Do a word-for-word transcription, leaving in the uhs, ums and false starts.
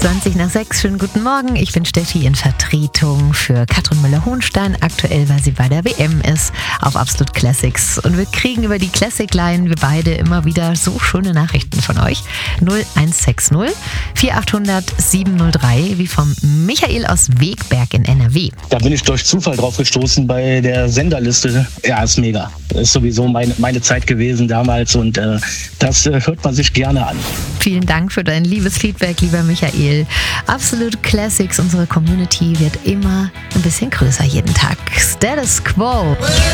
zwanzig nach sechs. Schönen guten Morgen. Ich bin Steffi in Vertretung für Katrin Müller-Hohenstein. Aktuell, weil sie bei der W M ist, auf Absolut Classics. Und wir kriegen über die Classic Line, wir beide, immer wieder so schöne Nachrichten von euch. null eins sechs null vier acht null null sieben null drei, wie vom Michael aus Wegberg in N R W. Da bin ich durch Zufall drauf gestoßen bei der Senderliste. Ja, ist mega. Das ist sowieso meine, meine Zeit gewesen damals und äh, das äh, hört man sich gerne an. Vielen Dank für dein liebes Feedback, lieber Michael. Absolut Classics, unsere Community wird immer ein bisschen größer jeden Tag. Status Quo.